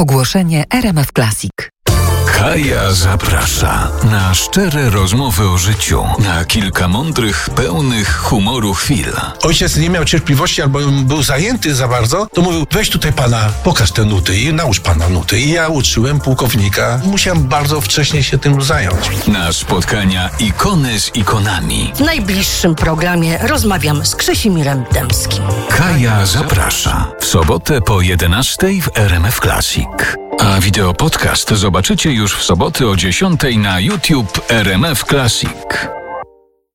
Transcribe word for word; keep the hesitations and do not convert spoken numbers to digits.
Ogłoszenie R M F Classic. Kaja zaprasza na szczere rozmowy o życiu, na kilka mądrych, pełnych humoru chwil. Ojciec nie miał cierpliwości albo był zajęty za bardzo, to mówił: weź tutaj pana, pokaż te nuty i naucz pana nuty. I ja uczyłem pułkownika. Musiałem bardzo wcześnie się tym zająć. Na spotkania ikony z ikonami. W najbliższym programie rozmawiam z Krzysimirem Dębskim. Kaja zaprasza. W sobotę po jedenastej w R M F Classic. A wideo podcast zobaczycie już w soboty o dziesiątej na YouTube R M F Classic.